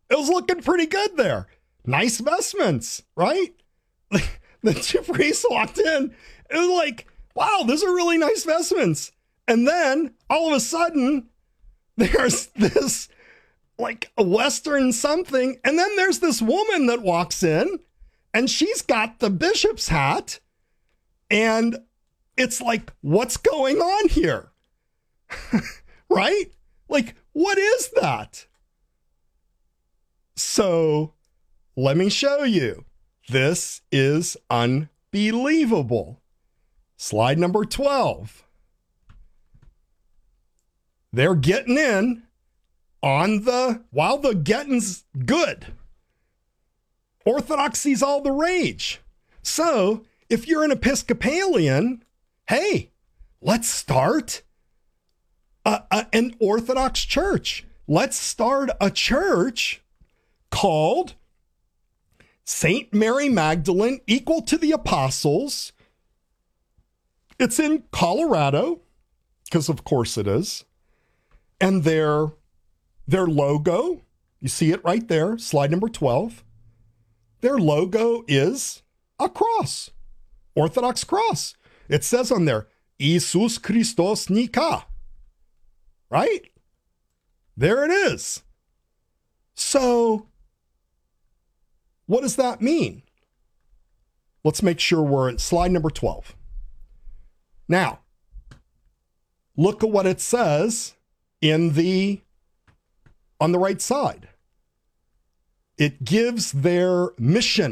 It was looking pretty good there. Nice vestments, right? The two priests walked in. It was like, wow, those are really nice vestments. And then all of a sudden, there's this like a Western something. And then there's this woman that walks in and she's got the bishop's hat. And it's like, what's going on here? Right? Like, what is that? So let me show you. This is unbelievable. Slide number 12. They're getting in on while the getting's good. Orthodoxy's all the rage. So if you're an Episcopalian, hey, let's start an Orthodox church. Let's start a church called St. Mary Magdalene, equal to the apostles. It's in Colorado, because of course it is. And their logo, you see it right there, slide number 12. Their logo is a cross, Orthodox cross. It says on there, Jesus Christos Nika, right? There it is. So what does that mean? Let's make sure we're at slide number 12. Now, look at what it says on the right side. It gives their mission.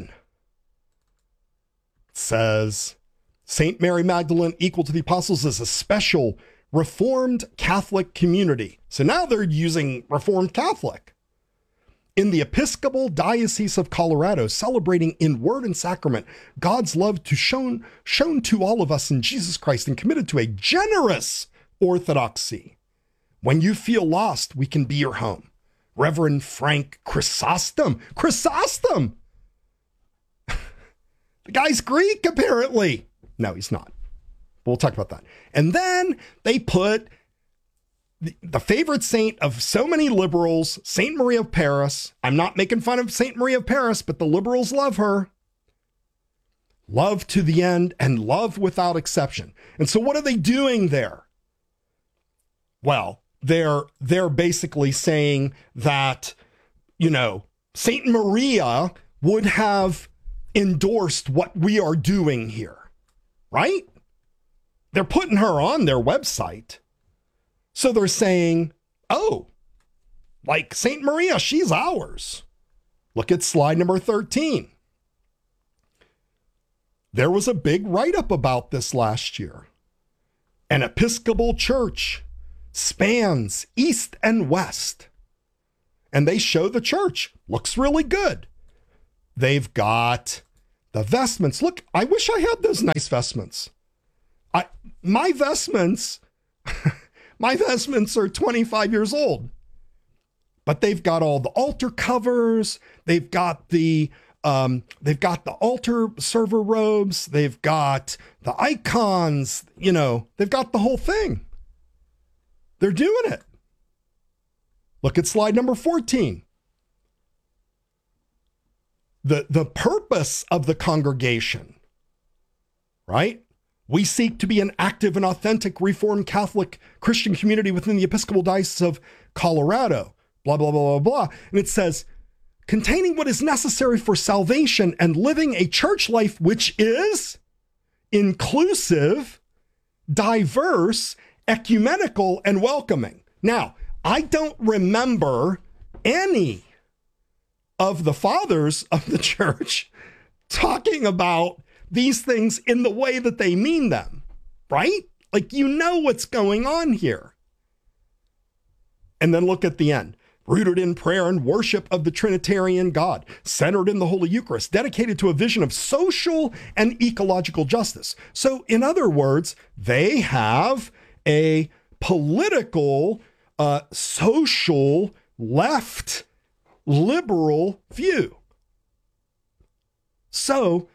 It says, St. Mary Magdalene, equal to the apostles, is a special Reformed Catholic community. So now they're using Reformed Catholic. In the Episcopal Diocese of Colorado, celebrating in word and sacrament God's love shown to all of us in Jesus Christ, and committed to a generous orthodoxy. When you feel lost, we can be your home. Reverend Frank Chrysostom. Chrysostom! The guy's Greek, apparently. No, he's not. But we'll talk about that. And then they put the favorite saint of so many liberals, Saint Maria of Paris. I'm not making fun of Saint Maria of Paris, but the liberals love her. Love to the end and love without exception. And so what are they doing there? Well, they're basically saying that, Saint Maria would have endorsed what we are doing here, right? They're putting her on their website. So they're saying, oh, like St. Maria, she's ours. Look at slide number 13. There was a big write-up about this last year. An Episcopal church spans east and west. And they show the church. Looks really good. They've got the vestments. Look, I wish I had those nice vestments. My vestments are 25 years old, but they've got all the altar covers. They've got the altar server robes. They've got the icons, they've got the whole thing. They're doing it. Look at slide number 14. The purpose of the congregation, right? We seek to be an active and authentic Reformed Catholic Christian community within the Episcopal Diocese of Colorado, blah, blah, blah, blah, blah. And it says, containing what is necessary for salvation and living a church life which is inclusive, diverse, ecumenical, and welcoming. Now, I don't remember any of the fathers of the church talking about these things in the way that they mean them, right? Like, what's going on here. And then look at the end. Rooted in prayer and worship of the Trinitarian God, centered in the Holy Eucharist, dedicated to a vision of social and ecological justice. So, in other words, they have a political, social, left, liberal view. So,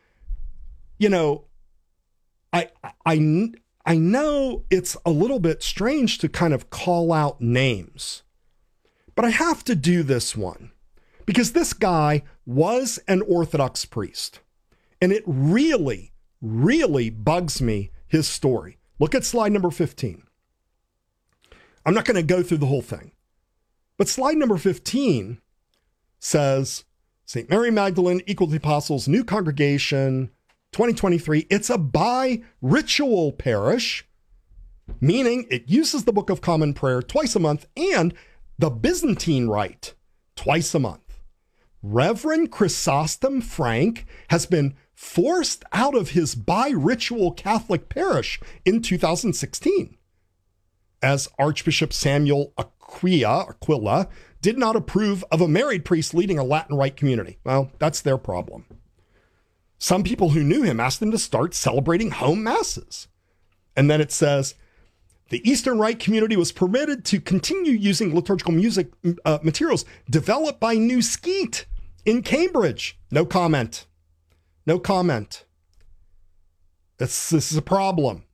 I know it's a little bit strange to kind of call out names, but I have to do this one because this guy was an Orthodox priest. And it really, really bugs me, his story. Look at slide number 15. I'm not going to go through the whole thing. But slide number 15 says, St. Mary Magdalene, Equal to the Apostles, New Congregation, 2023. It's a bi-ritual parish, meaning it uses the Book of Common Prayer twice a month and the Byzantine Rite twice a month. Reverend Chrysostom Frank has been forced out of his bi-ritual Catholic parish in 2016, as Archbishop Samuel Aquila did not approve of a married priest leading a Latin Rite community. Well, that's their problem. Some people who knew him asked him to start celebrating home masses. And then it says, the Eastern Rite community was permitted to continue using liturgical music materials developed by New Skeet in Cambridge. No comment. No comment. This is a problem.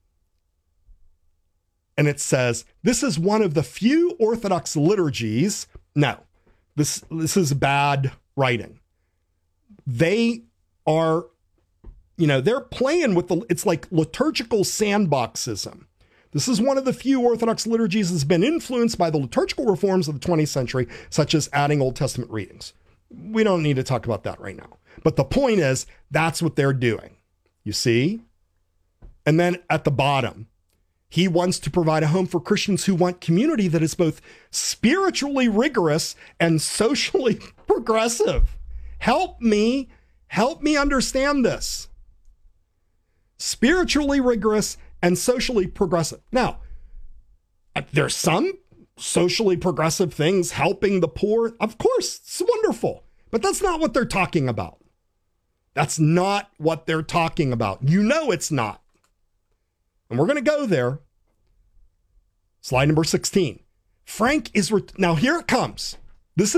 And it says, this is one of the few Orthodox liturgies. No, this is bad writing. They are, they're playing with it's like liturgical sandboxism. This is one of the few Orthodox liturgies that's been influenced by the liturgical reforms of the 20th century, such as adding Old Testament readings. We don't need to talk about that right now. But the point is, that's what they're doing. You see? And then at the bottom, he wants to provide a home for Christians who want community that is both spiritually rigorous and socially progressive. Help me understand this. Spiritually rigorous and socially progressive. Now, there's some socially progressive things helping the poor. Of course, it's wonderful, but that's not what they're talking about. That's not what they're talking about. It's not. And we're going to go there. Slide number 16. Frank is, now here it comes. This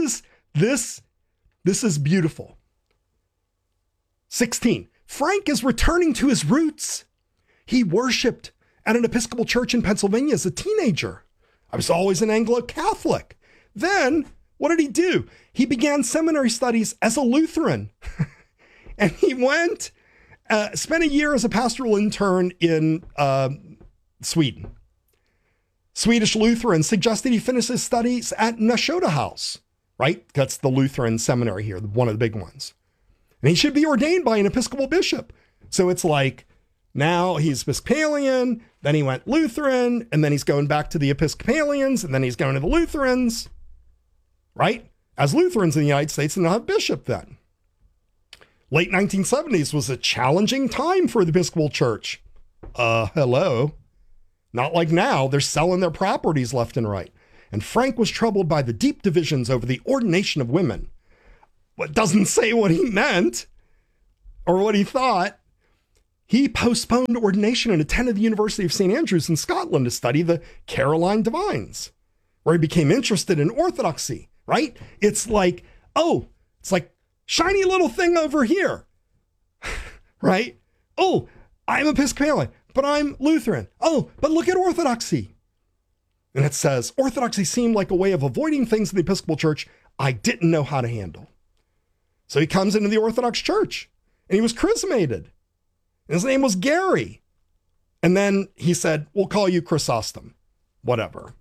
is beautiful. 16. Frank is returning to his roots. He worshiped at an Episcopal church in Pennsylvania as a teenager. I was always an Anglo-Catholic. Then, what did he do? He began seminary studies as a Lutheran. And he went, spent a year as a pastoral intern in Sweden. Swedish Lutherans suggested he finish his studies at Nashoda House, right? That's the Lutheran seminary here, one of the big ones. And he should be ordained by an Episcopal bishop. So it's like, now he's Episcopalian, then he went Lutheran, and then he's going back to the Episcopalians, and then he's going to the Lutherans, right? As Lutherans in the United States, and they'll have bishop then. Late 1970s was a challenging time for the Episcopal Church. Hello. Not like now, they're selling their properties left and right. And Frank was troubled by the deep divisions over the ordination of women. But doesn't say what he meant or what he thought. He postponed ordination and attended the University of St. Andrews in Scotland to study the Caroline Divines, where he became interested in orthodoxy, right? It's like shiny little thing over here, right? Oh, I'm Episcopalian, but I'm Lutheran. Oh, but look at orthodoxy. And it says, orthodoxy seemed like a way of avoiding things in the Episcopal Church I didn't know how to handle. So he comes into the Orthodox Church, and he was chrismated. His name was Gary. And then he said, we'll call you Chrysostom. Whatever.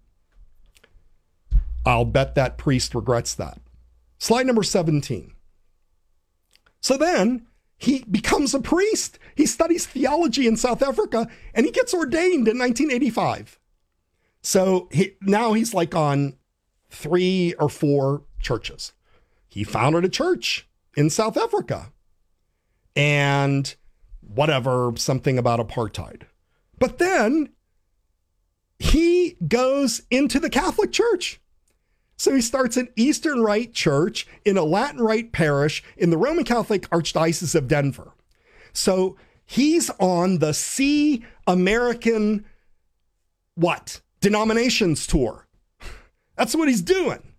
I'll bet that priest regrets that. Slide number 17. So then he becomes a priest. He studies theology in South Africa, and he gets ordained in 1985. So now he's like on 3 or 4 churches. He founded a church in South Africa. And whatever, something about apartheid. But then he goes into the Catholic Church. So he starts an Eastern Rite church in a Latin Rite parish in the Roman Catholic Archdiocese of Denver. So he's on the See American, denominations tour. That's what he's doing.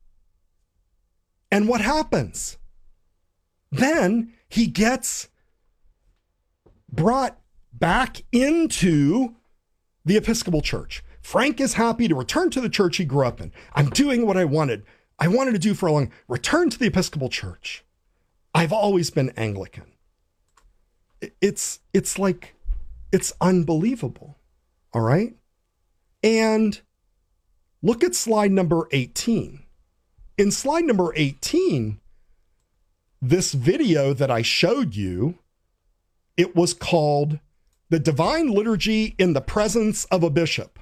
And what happens? Then he gets brought back into the Episcopal Church. Frank is happy to return to the church he grew up in. I'm doing what I wanted. I wanted to do for a long, return to the Episcopal Church. I've always been Anglican. It's like, it's unbelievable. All right. And look at slide number 18. In slide number 18, this video that I showed you, it was called The Divine Liturgy in the Presence of a Bishop.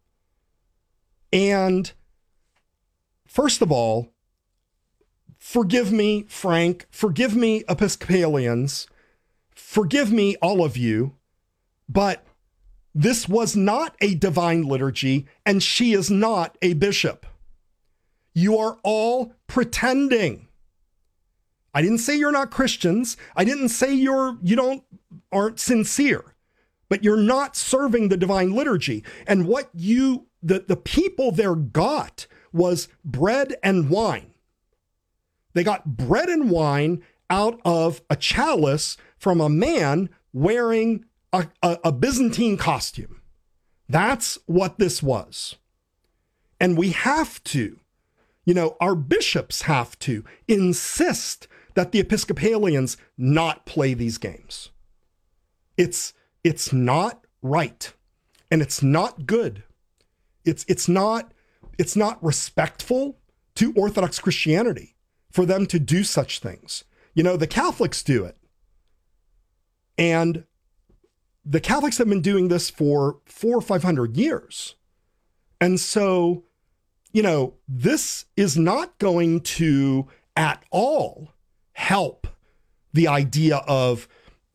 And first of all, forgive me, Frank, forgive me, Episcopalians, forgive me, all of you, but this was not a divine liturgy, and she is not a bishop. You are all pretending. I didn't say you're not Christians. I didn't say aren't sincere, but you're not serving the divine liturgy. And what the people there got was bread and wine. They got bread and wine out of a chalice from a man wearing a Byzantine costume. That's what this was. And we have to, our bishops have to insist that the Episcopalians not play these games. It's not right. And it's not good. It's not respectful to Orthodox Christianity for them to do such things. The Catholics do it. And the Catholics have been doing this for 400 or 500 years. And so, this is not going to at all help the idea of,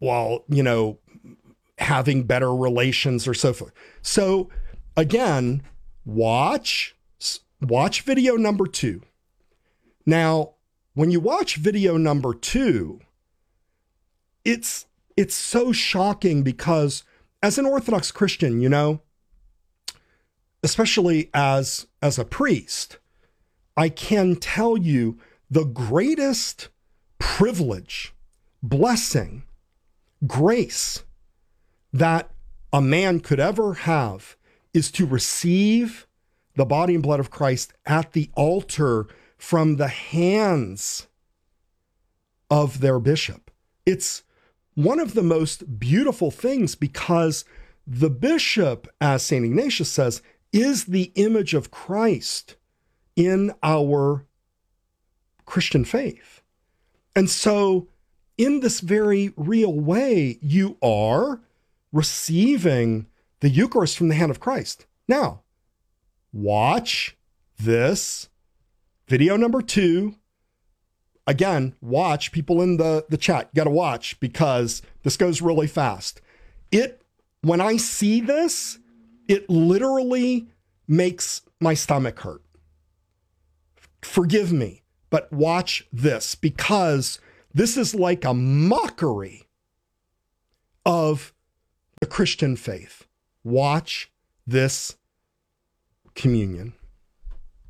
having better relations or so forth. So again, watch video number 2. Now, when you watch video number 2, it's so shocking because as an Orthodox Christian, especially as a priest, I can tell you the greatest privilege, blessing, grace that a man could ever have is to receive the body and blood of Christ at the altar from the hands of their bishop. It's one of the most beautiful things because the bishop, as St. Ignatius says, is the image of Christ in our Christian faith. And so in this very real way, you are receiving the Eucharist from the hand of Christ. Now, watch this video number 2. Again, watch, people in the chat, you got to watch because this goes really fast. When I see this, it literally makes my stomach hurt. Forgive me, but watch this because this is like a mockery of the Christian faith. Watch this communion.